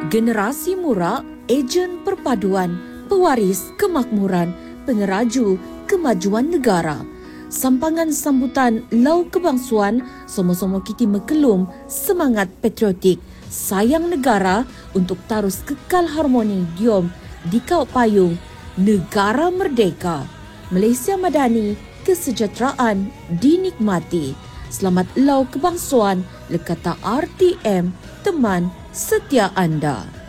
Generasi murak, ejen perpaduan, pewaris kemakmuran, pengeraju kemajuan negara. Sampangan sambutan Lau Kebangsuan, sama-sama kita mekelum semangat patriotik, sayang negara untuk terus kekal harmoni diom di kau payung negara merdeka. Malaysia Madani, kesejahteraan dinikmati. Selamat Lau Kebangsuan, lekata RTM, teman setia anda.